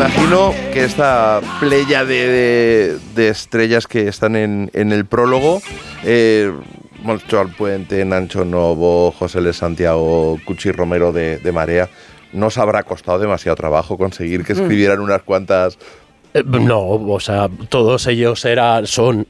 imagino que esta playa de estrellas que están en el prólogo, Moncho Alpuente, Nacho Novo, José L. Santiago, Cuchi Romero de Marea, ¿no os habrá costado demasiado trabajo conseguir que escribieran unas cuantas? No, o sea, todos ellos son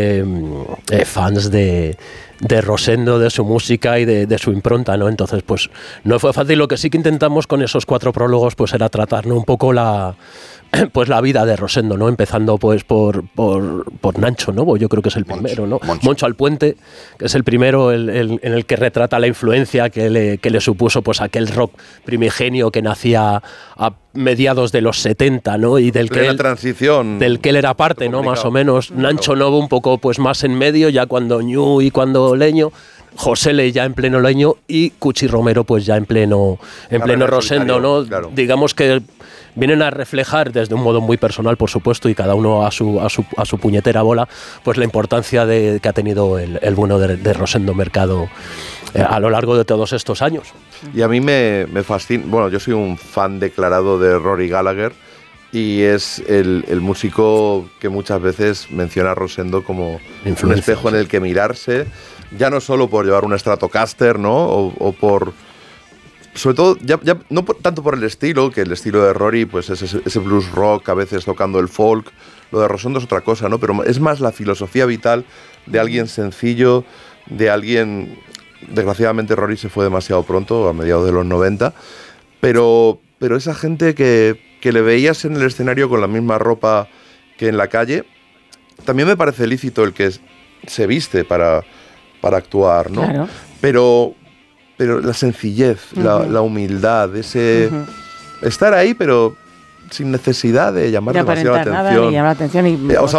fans de Rosendo, de su música y de su impronta, ¿no? Entonces, pues no fue fácil. Lo que sí que intentamos con esos 4 prólogos, pues era tratar, ¿no?, un poco la vida de Rosendo, ¿no? Empezando pues por Nacho Novo, yo creo que es el primero, ¿no? Moncho Alpuente, que es el primero en el que retrata la influencia que le supuso pues aquel rock primigenio que nacía a mediados de los 70, ¿no? Y del que él era parte, ¿no? Más o menos. Nacho Novo un poco pues más en medio, ya cuando Ñu y cuando Leño. José Le ya en pleno Leño y Cuchi Romero pues ya en pleno Rosendo, ¿no? Claro. Digamos que vienen a reflejar desde un modo muy personal, por supuesto, y cada uno a su puñetera bola, pues la importancia que ha tenido el bueno de Rosendo Mercado a lo largo de todos estos años. Y a mí me fascina, bueno, yo soy un fan declarado de Rory Gallagher y es el músico que muchas veces menciona a Rosendo como un espejo en el que mirarse, ya no solo por llevar un Stratocaster, ¿no? O por... Sobre todo, ya no tanto por el estilo, que el estilo de Rory pues es ese blues rock, a veces tocando el folk. Lo de Rosendo es otra cosa, ¿no? Pero es más la filosofía vital de alguien sencillo, de alguien... Desgraciadamente Rory se fue demasiado pronto, a mediados de los 90, pero esa gente que le veías en el escenario con la misma ropa que en la calle, también me parece lícito el que se viste para actuar, ¿no? Claro. Pero la sencillez, la humildad, ese estar ahí, pero sin necesidad de llamar demasiado la atención. Nada, ni llamar la atención y